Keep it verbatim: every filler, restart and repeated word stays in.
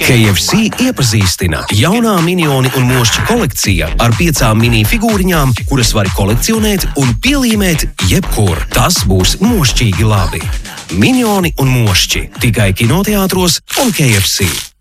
K F C iepazīstina jaunā minioni un mošķi kolekcija ar piecām mini figūriņām, kuras var kolekcionēt un pielīmēt jebkur. Tas būs mošķīgi labi. Minioni un mošķi tikai kinoteātros un K F C.